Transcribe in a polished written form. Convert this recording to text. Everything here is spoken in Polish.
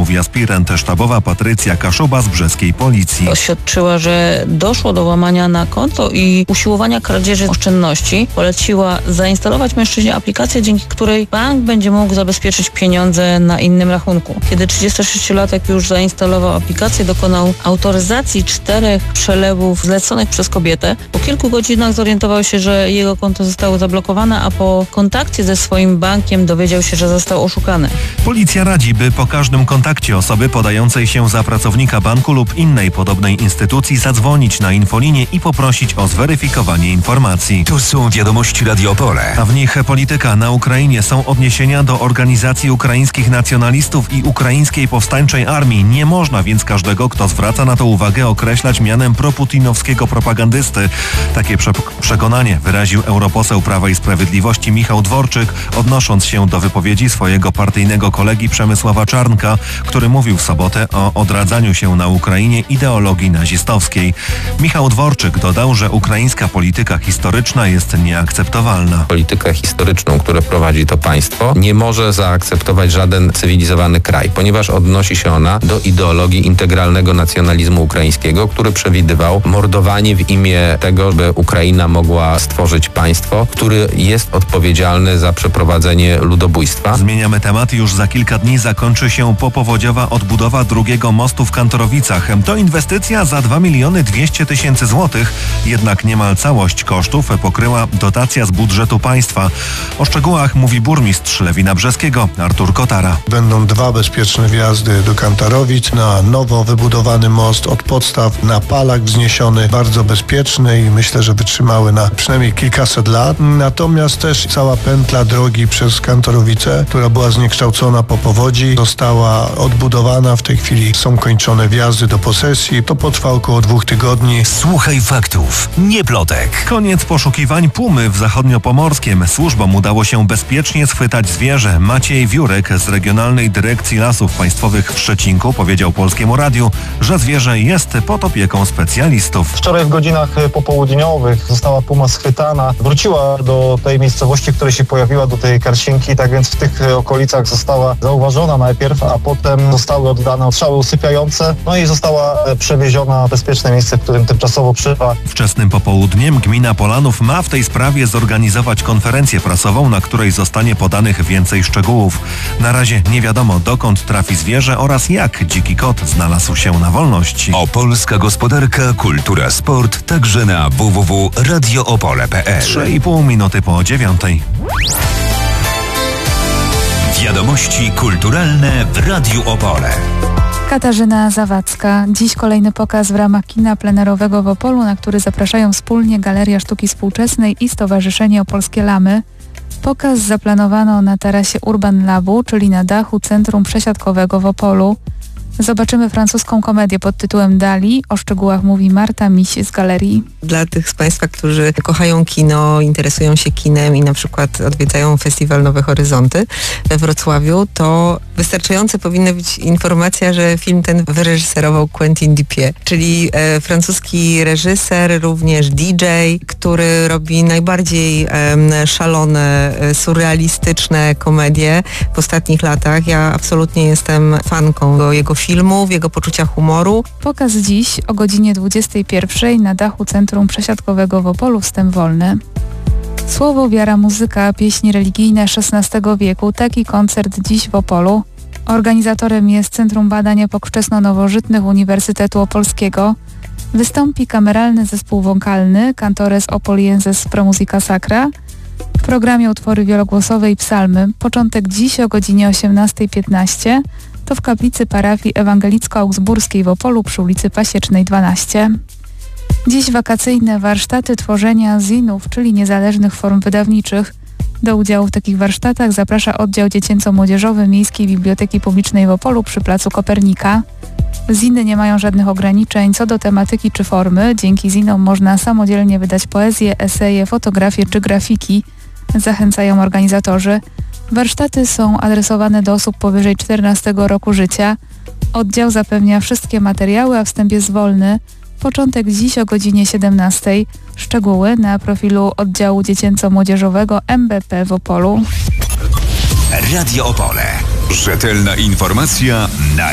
mówi aspirant sztabowa Patrycja Kaszuba z brzeskiej policji. Oświadczyła, że doszło do łamania na konto i usiłowania kradzieży oszczędności. Poleciła zainstalować mężczyźnie aplikację, dzięki której bank będzie mógł zabezpieczyć pieniądze na innym rachunku. Kiedy 36-latek już zainstalował aplikację, dokonał autoryzacji 4 przelewów zleconych przez kobietę. Po kilku godzinach zorientował się, że jego konto zostało zablokowane, a po kontakcie ze swoim bankiem dowiedział się, że został oszukany. Policja radzi, by po każdym kontakcie osoby podającej się za pracownika banku lub innej podobnej instytucji zadzwonić na infolinię i poprosić o zweryfikowanie informacji. Tu są wiadomości Radio Opole. A w nich polityka. Na Ukrainie są odniesienia do organizacji ukraińskich nacjonalistów i ukraińskiej powstańczej armii. Nie można więc każdego, kto zwraca na to uwagę, określać mianem proputinowskiego propagandysty. Takie przekonanie wyraził europoseł Prawa i Sprawiedliwości Michał Dworczyk, odnosząc się do wypowiedzi swojego partyjnego kolegi Przemysława Czarnka, który mówił w sobotę o odradzaniu się na Ukrainie ideologii nazistowskiej. Michał Dworczyk dodał, że ukraińska polityka historyczna jest nieakceptowalna. Politykę historyczną, którą prowadzi to państwo, nie może zaakceptować żaden cywilizowany kraj, ponieważ odnosi się ona do ideologii integralnego nacjonalizmu ukraińskiego, który przewidywał mordowanie w imię tego, by Ukraina mogła stworzyć państwo, który jest odpowiedzialny za przeprowadzenie ludobójstwa. Zmieniamy temat. Już za kilka dni zakończy się popowodziowa odbudowa drugiego mostu w Kantorowicach. To inwestycja za 2 200 000 złotych, jednak niemal całość kosztów pokryła dotacja z budżetu państwa. O szczegółach mówi burmistrz Lewina Brzeskiego Artur Kotara. Będą 2 bezpieczne wjazdy do Kantorowic na nowo wybudowany most od podstaw na palach wzniesiony, bardzo bezpieczny i myślę, że wytrzymały na przynajmniej kilkaset lat. Natomiast też cała pętla drogi przez Kantorowice, która była zniekształcona po powodzi, została odbudowana. W tej chwili są kończone wjazdy do posesji. To potrwa około 2 tygodni. Słuchaj faktów, nie plotek. Koniec poszukiwań pumy w Zachodniopomorskiem. Służbom udało się bezpiecznie schwytać zwierzę. Maciej Wiórek z Regionalnej Dyrekcji Lasów Państwowych w Szczecinku powiedział Polskiemu Radiu, że zwierzę jest pod opieką specjalistów. Wczoraj w godzinach popołudniowych została puma schwytana. Wróciła do tej miejscowości, w której się pojawiła, do tej Karsienki, tak więc w tych okolicach została zauważona najpierw, a potem zostały oddane ostrzały usypiające, no i została przewieziona w bezpieczne miejsce, w którym tymczasowo przebywa. Wczesnym popołudniem gmina Polanów ma w tej sprawie zorganizować konferencję prasową, na której zostanie podanych więcej szczegółów. Na razie nie wiadomo, dokąd trafi zwierzę oraz jak dziki kot znalazł się na wolności. Opolska gospodarka, kultura, sport, także na www.radioopole.pl. 3,5 minuty po 9:00. Wiadomości kulturalne w Radiu Opole. Katarzyna Zawadzka. Dziś kolejny pokaz w ramach kina plenerowego w Opolu, na który zapraszają wspólnie Galeria Sztuki Współczesnej i Stowarzyszenie Opolskie Lamy. Pokaz zaplanowano na tarasie Urban Labu, czyli na dachu Centrum Przesiadkowego w Opolu. Zobaczymy francuską komedię pod tytułem Dali. O szczegółach mówi Marta Miś z galerii. Dla tych z Państwa, którzy kochają kino, interesują się kinem i na przykład odwiedzają Festiwal Nowe Horyzonty we Wrocławiu, to wystarczająca powinna być informacja, że film ten wyreżyserował Quentin Dupieux, czyli francuski reżyser, również DJ, który robi najbardziej szalone, surrealistyczne komedie w ostatnich latach. Ja absolutnie jestem fanką jego filmów, jego poczucia humoru. Pokaz dziś o godzinie 21:00 na dachu Centrum Przesiadkowego w Opolu, wstęp wolny. Słowo, wiara, muzyka, pieśni religijne XVI wieku. Taki koncert dziś w Opolu. Organizatorem jest Centrum Badań Epok Wczesno-Nowożytnych Uniwersytetu Opolskiego. Wystąpi kameralny zespół wokalny Cantores Opolienses Pro Musica Sacra. W programie utwory wielogłosowe i psalmy. Początek dziś o godzinie 18:15. To w kaplicy parafii ewangelicko-augsburskiej w Opolu przy ulicy Pasiecznej 12. Dziś wakacyjne warsztaty tworzenia zinów, czyli niezależnych form wydawniczych. Do udziału w takich warsztatach zaprasza oddział dziecięco-młodzieżowy Miejskiej Biblioteki Publicznej w Opolu przy Placu Kopernika. Ziny nie mają żadnych ograniczeń co do tematyki czy formy. Dzięki zinom można samodzielnie wydać poezję, eseje, fotografie czy grafiki. Zachęcają organizatorzy. Warsztaty są adresowane do osób powyżej 14 roku życia. Oddział zapewnia wszystkie materiały, a wstęp jest wolny. Początek dziś o godzinie 17:00. Szczegóły na profilu oddziału dziecięco-młodzieżowego MBP w Opolu. Radio Opole. Rzetelna informacja na